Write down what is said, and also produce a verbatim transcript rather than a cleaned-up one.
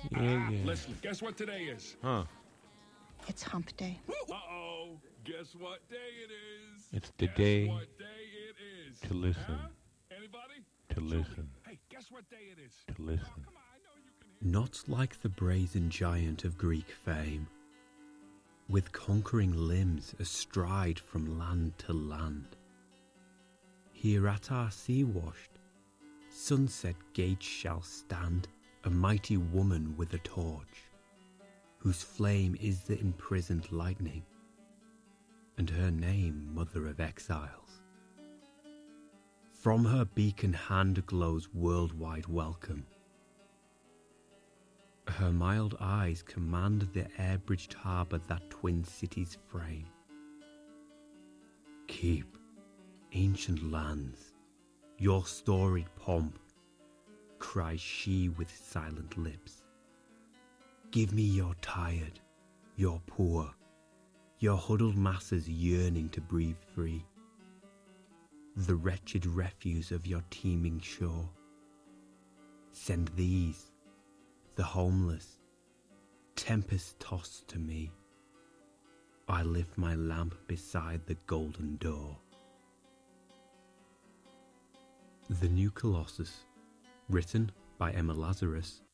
Yeah, yeah. Listen, guess what today is? Huh. It's hump day. Uh-oh. Guess what day it is? It's the guess day what day it is? to listen. Huh? Anybody? To Show me. listen. Hey, guess what day it is? To listen. Oh, come on, I know you can hear. Not like the brazen giant of Greek fame, with conquering limbs astride from land to land. Here at our sea-washed, sunset gates shall stand a mighty woman with a torch, whose flame is the imprisoned lightning, and her name Mother of Exiles. From her beacon hand glows worldwide welcome. Her mild eyes command the air-bridged harbour that twin cities frame. Keep, ancient lands, your storied pomp, cries she with silent lips. Give me your tired, your poor, your huddled masses yearning to breathe free, the wretched refuse of your teeming shore. Send these, the homeless, tempest-tossed to me. I lift my lamp beside the golden door. The New Colossus, written by Emma Lazarus,